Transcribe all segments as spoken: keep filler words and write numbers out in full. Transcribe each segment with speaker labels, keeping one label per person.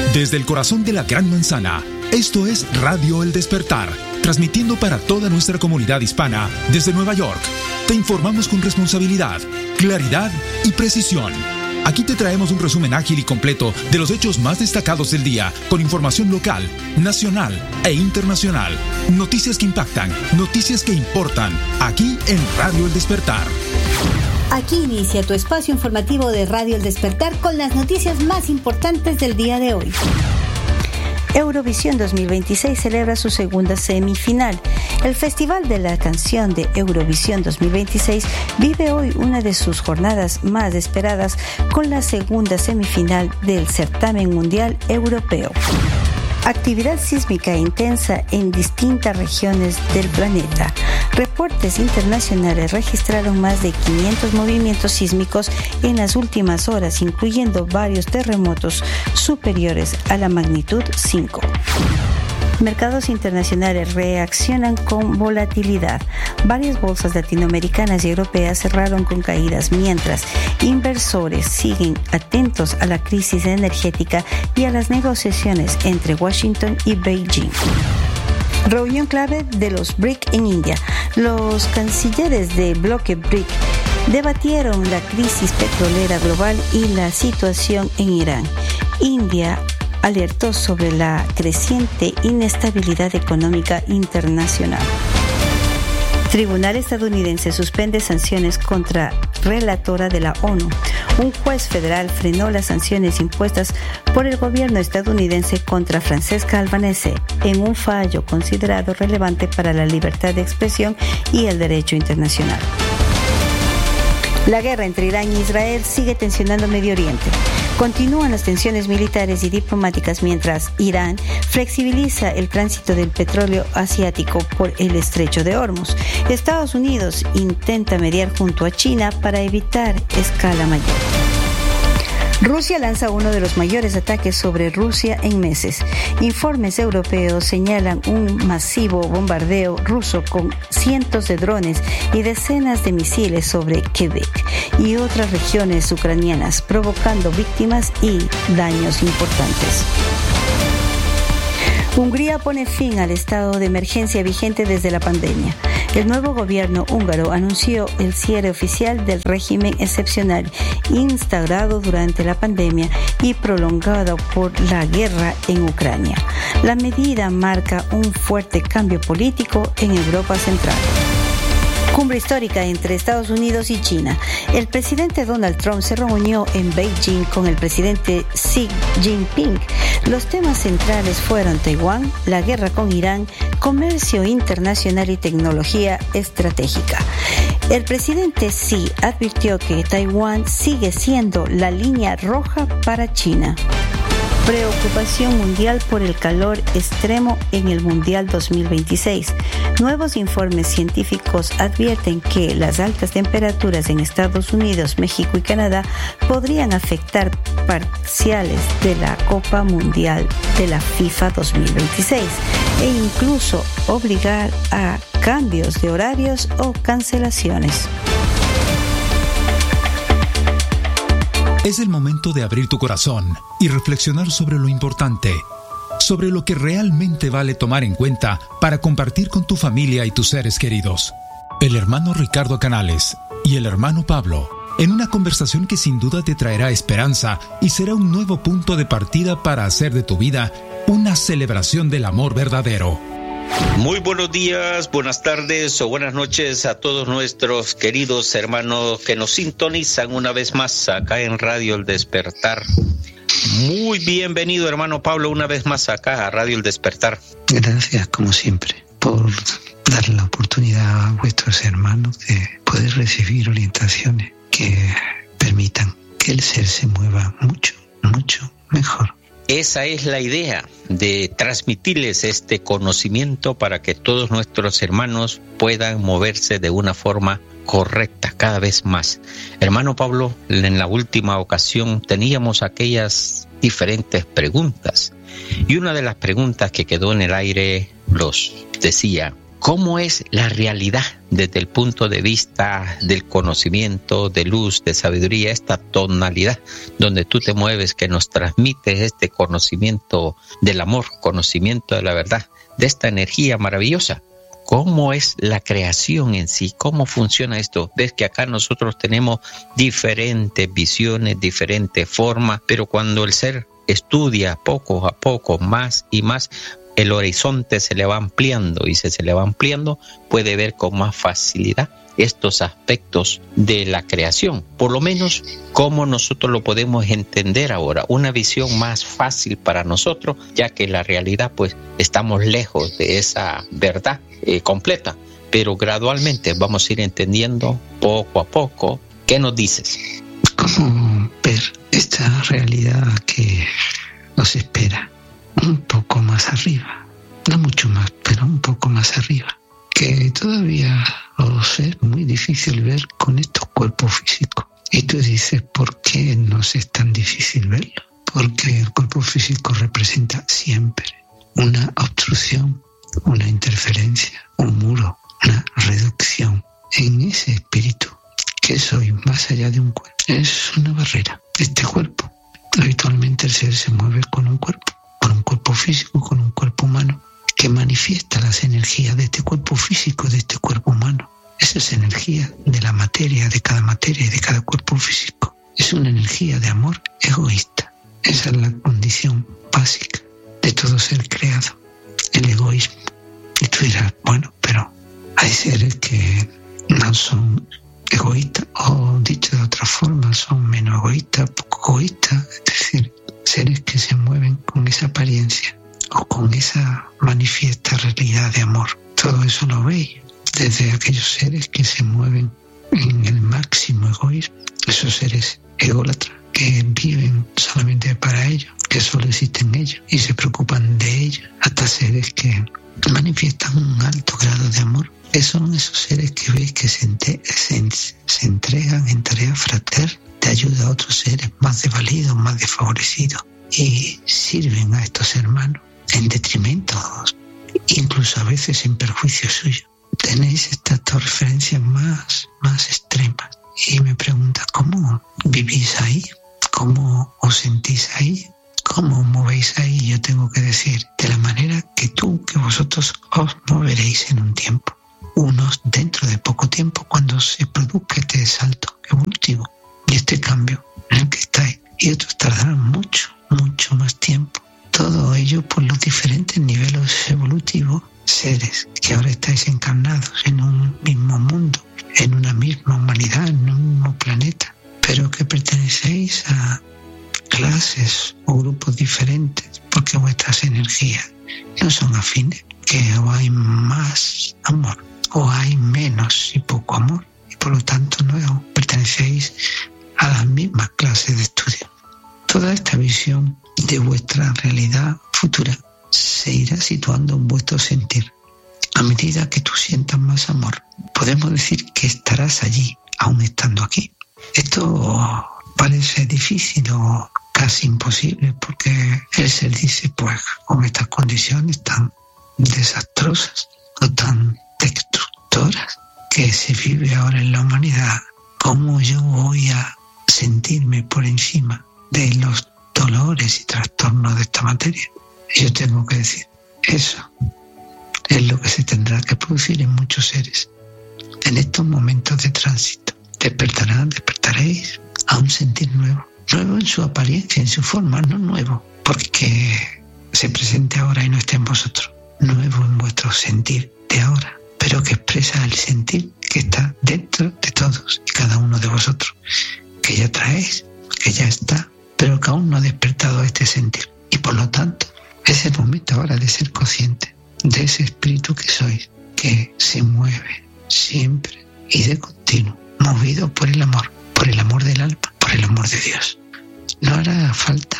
Speaker 1: Desde el corazón de la Gran Manzana, esto es Radio El Despertar, transmitiendo para toda nuestra comunidad hispana desde Nueva York. Te informamos con responsabilidad, claridad y precisión. Aquí te traemos un resumen ágil y completo de los hechos más destacados del día, con información local, nacional e internacional. Noticias que impactan, noticias que importan, aquí en Radio El Despertar.
Speaker 2: Aquí inicia tu espacio informativo de Radio El Despertar con las noticias más importantes del día de hoy. Eurovisión dos mil veintiséis celebra su segunda semifinal. El Festival de la Canción de Eurovisión dos mil veintiséis vive hoy una de sus jornadas más esperadas con la segunda semifinal del certamen mundial europeo. Actividad sísmica intensa en distintas regiones del planeta. Reportes internacionales registraron más de quinientos movimientos sísmicos en las últimas horas, incluyendo varios terremotos superiores a la magnitud cinco. Mercados internacionales reaccionan con volatilidad. Varias bolsas latinoamericanas y europeas cerraron con caídas, mientras inversores siguen atentos a la crisis energética y a las negociaciones entre Washington y Beijing. Reunión clave de los B R I C en India. Los cancilleres de bloque B R I C debatieron la crisis petrolera global y la situación en Irán. India alertó sobre la creciente inestabilidad económica internacional. Tribunal estadounidense suspende sanciones contra relatora de la ONU. Un juez federal frenó las sanciones impuestas por el gobierno estadounidense contra Francesca Albanese en un fallo considerado relevante para la libertad de expresión y el derecho internacional. La guerra entre Irán e Israel sigue tensionando Medio Oriente. Continúan las tensiones militares y diplomáticas mientras Irán flexibiliza el tránsito del petróleo asiático por el estrecho de Hormuz. Estados Unidos intenta mediar junto a China para evitar escala mayor. Rusia lanza uno de los mayores ataques sobre Rusia en meses. Informes europeos señalan un masivo bombardeo ruso con cientos de drones y decenas de misiles sobre Quebec y otras regiones ucranianas, provocando víctimas y daños importantes. Hungría pone fin al estado de emergencia vigente desde la pandemia. El nuevo gobierno húngaro anunció el cierre oficial del régimen excepcional instaurado durante la pandemia y prolongado por la guerra en Ucrania. La medida marca un fuerte cambio político en Europa Central. Cumbre histórica entre Estados Unidos y China. El presidente Donald Trump se reunió en Beijing con el presidente Xi Jinping. Los temas centrales fueron Taiwán, la guerra con Irán, comercio internacional y tecnología estratégica. El presidente Xi advirtió que Taiwán sigue siendo la línea roja para China. Preocupación mundial por el calor extremo en el Mundial dos mil veintiséis. Nuevos informes científicos advierten que las altas temperaturas en Estados Unidos, México y Canadá podrían afectar parciales de la Copa Mundial de la FIFA dos mil veintiséis e incluso obligar a cambios de horarios o cancelaciones.
Speaker 1: Es el momento de abrir tu corazón y reflexionar sobre lo importante, sobre lo que realmente vale tomar en cuenta para compartir con tu familia y tus seres queridos. El hermano Ricardo Canales y el hermano Pablo, en una conversación que sin duda te traerá esperanza y será un nuevo punto de partida para hacer de tu vida una celebración del amor verdadero.
Speaker 3: Muy buenos días, buenas tardes o buenas noches a todos nuestros queridos hermanos que nos sintonizan una vez más acá en Radio El Despertar. Muy bienvenido, hermano Pablo, una vez más acá a Radio El Despertar.
Speaker 4: Gracias, como siempre, por dar la oportunidad a vuestros hermanos de poder recibir orientaciones que permitan que el ser se mueva mucho, mucho mejor.
Speaker 3: Esa es la idea, de transmitirles este conocimiento para que todos nuestros hermanos puedan moverse de una forma correcta cada vez más. Hermano Pablo, en la última ocasión teníamos aquellas diferentes preguntas y una de las preguntas que quedó en el aire los decía: ¿Cómo es la realidad desde el punto de vista del conocimiento, de luz, de sabiduría, esta tonalidad donde tú te mueves, que nos transmite este conocimiento del amor, conocimiento de la verdad, de esta energía maravillosa? ¿Cómo es la creación en sí? ¿Cómo funciona esto? Ves que acá nosotros tenemos diferentes visiones, diferentes formas, pero cuando el ser estudia poco a poco, más y más, el horizonte se le va ampliando y si se le va ampliando puede ver con más facilidad estos aspectos de la creación. Por lo menos, cómo nosotros lo podemos entender ahora, una visión más fácil para nosotros, ya que en la realidad pues estamos lejos de esa verdad eh, completa, pero gradualmente vamos a ir entendiendo poco a poco. ¿Qué nos dices?
Speaker 4: ¿Cómo ver esta realidad que nos espera un poco más arriba? No mucho más, pero un poco más arriba, que todavía os es muy difícil ver con estos cuerpos físicos. Y tú dices, ¿por qué nos es tan difícil verlo? Porque el cuerpo físico representa siempre una obstrucción, una interferencia, un muro, una reducción en ese espíritu que soy más allá de un cuerpo. Es una barrera. Este cuerpo, habitualmente el ser se mueve con un cuerpo, con un cuerpo físico, con un cuerpo humano, que manifiesta las energías de este cuerpo físico, de este cuerpo humano. Esas energías de la materia, de cada materia y de cada cuerpo físico. Es una energía de amor egoísta. Esa es la condición básica de todo ser creado, el egoísmo. Y tú dirás, bueno, pero hay seres que no son egoístas, o dicho de otra forma, son menos egoístas, poco egoístas, es decir, seres que se mueven con esa apariencia o con esa manifiesta realidad de amor. Todo eso lo veis desde aquellos seres que se mueven en el máximo egoísmo, esos seres ególatras que viven solamente para ellos, que solo existen ellos y se preocupan de ellos, hasta seres que manifiestan un alto grado de amor. Que son esos seres que veis que se, ente- se, se entregan en tareas fraternas de ayuda a otros seres más desvalidos, más desfavorecidos, y sirven a estos hermanos en detrimento, incluso a veces en perjuicio suyo. Tenéis estas dos referencias más, más extremas y me preguntas, ¿cómo vivís ahí? ¿Cómo os sentís ahí? ¿Cómo os movéis ahí? Yo tengo que decir, de la manera que tú, que vosotros os moveréis en un tiempo. Unos dentro de poco tiempo, cuando se produzca este salto evolutivo y este cambio en el que estáis, y otros tardarán mucho, mucho más tiempo. Todo ello por los diferentes niveles evolutivos, seres que ahora estáis encarnados en un mismo mundo, en una misma humanidad, en un mismo planeta, pero que pertenecéis a clases o grupos diferentes, porque vuestras energías no son afines, que o hay más amor o hay menos y poco amor, y por lo tanto no pertenecéis a las mismas clases de estudio. Toda esta visión de vuestra realidad futura se irá situando en vuestro sentir. A medida que tú sientas más amor, podemos decir que estarás allí, aún estando aquí. Esto parece difícil o casi imposible, porque el ser dice, pues con estas condiciones tan desastrosas o tan destructoras que se vive ahora en la humanidad, ¿cómo yo voy a sentirme por encima de los dolores y trastornos de esta materia? Yo tengo que decir, eso es lo que se tendrá que producir en muchos seres. En estos momentos de tránsito, despertarán, despertaréis a un sentir nuevo, nuevo en su apariencia, en su forma, no nuevo porque se presente ahora y no esté en vosotros, nuevo en vuestro sentir de ahora, pero que expresa el sentir que está dentro de todos y cada uno de vosotros, que ya traéis, que ya está, pero que aún no ha despertado este sentir. Y por lo tanto, es el momento ahora de ser consciente de ese espíritu que sois, que se mueve siempre y de continuo, movido por el amor, por el amor del alma, por el amor de Dios. No hará falta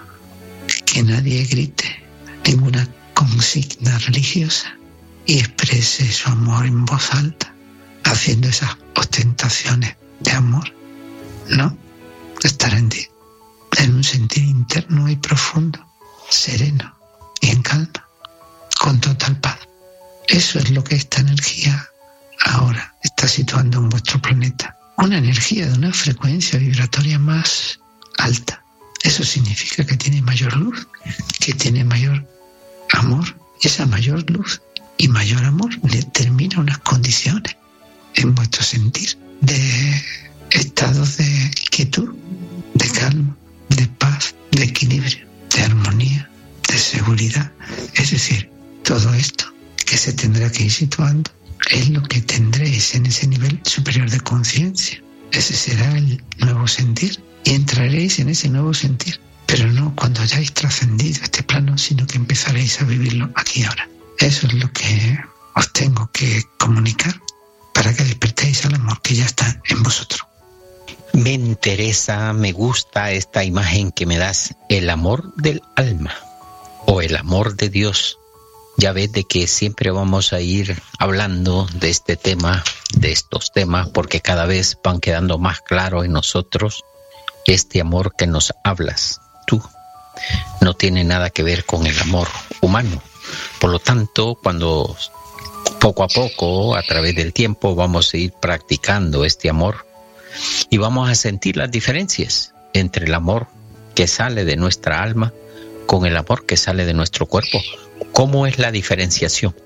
Speaker 4: que nadie grite ninguna consigna religiosa y exprese su amor en voz alta, haciendo esas ostentaciones de amor. No, estará en, en un sentir interno y profundo, sereno y en calma, con total paz. Eso es lo que esta energía ahora está situando en vuestro planeta. Una energía de una frecuencia vibratoria más alta. Eso significa que tiene mayor luz, que tiene mayor amor. Esa mayor luz y mayor amor determina unas condiciones en vuestro sentir de estados de quietud, de calma, de paz, de equilibrio, de armonía, de seguridad. Es decir, todo esto que se tendrá que ir situando es lo que tendréis en ese nivel superior de conciencia. Ese será el nuevo sentir y entraréis en ese nuevo sentir, pero no cuando hayáis trascendido este plano, sino que empezaréis a vivirlo aquí y ahora. Eso es lo que os tengo que comunicar para que despertéis al amor que ya está en vosotros.
Speaker 3: Me interesa, me gusta esta imagen que me das, el amor del alma o el amor de Dios. Ya ves de que siempre vamos a ir hablando de este tema, de estos temas, porque cada vez van quedando más claros en nosotros este amor que nos hablas tú. No tiene nada que ver con el amor humano. Por lo tanto, cuando poco a poco, a través del tiempo, vamos a ir practicando este amor y vamos a sentir las diferencias entre el amor que sale de nuestra alma con el amor que sale de nuestro cuerpo. ¿Cómo es la diferenciación?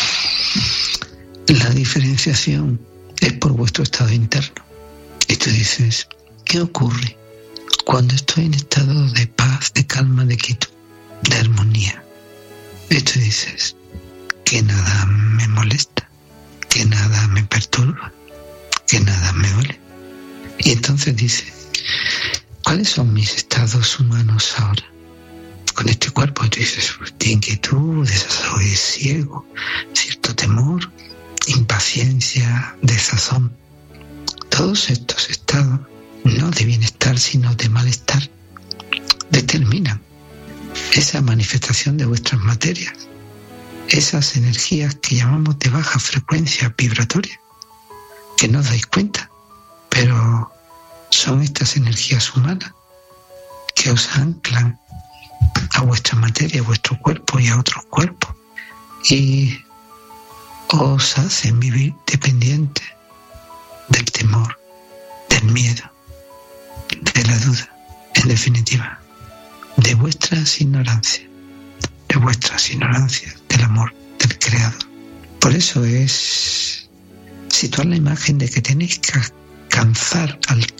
Speaker 4: La diferenciación es por vuestro estado interno. Y tú dices, ¿qué ocurre cuando estoy en estado de paz, de calma, de quietud, de armonía? Y tú dices, que nada me molesta, que nada me perturba, que nada me duele. Y entonces dices, ¿cuáles son mis estados humanos ahora? Con este cuerpo, y tú dices, de inquietud, desasosiego, cierto temor, impaciencia, desazón. Todos estos estados, no de bienestar, sino de malestar, determinan esa manifestación de vuestras materias, esas energías que llamamos de baja frecuencia vibratoria, que no os dais cuenta, pero son estas energías humanas que os anclan a vuestra materia, a vuestro cuerpo y a otros cuerpos, y os hacen vivir dependientes del temor, del miedo, de la duda, en definitiva, de vuestras ignorancias, de vuestras ignorancias del amor del Creador. Por eso es situar la imagen de que tenéis que alcanzar al